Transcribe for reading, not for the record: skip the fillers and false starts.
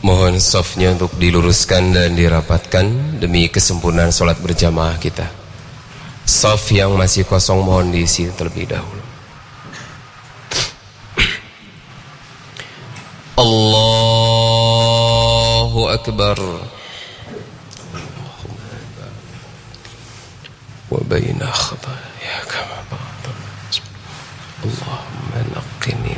Mohon shafnya untuk diluruskan dan dirapatkan demi kesempurnaan sholat berjamaah kita. Shaf yang masih kosong mohon diisi terlebih dahulu. Allahu Akbar. Wa baina khataya kama ba'd. Allahumma naqqini